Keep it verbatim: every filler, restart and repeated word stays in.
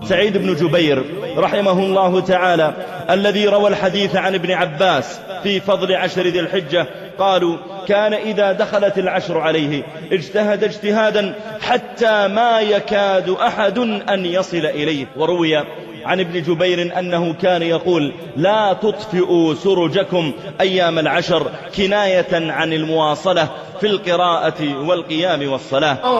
سعيد بن جبير رحمه الله تعالى الذي روى الحديث عن ابن عباس في فضل عشر ذي الحجة قالوا كان إذا دخلت العشر عليه اجتهد اجتهادا حتى ما يكاد أحد أن يصل إليه. وروي عن ابن جبير أنه كان يقول لا تطفئوا سرجكم أيام العشر كناية عن المواصلة في القراءة والقيام والصلاة.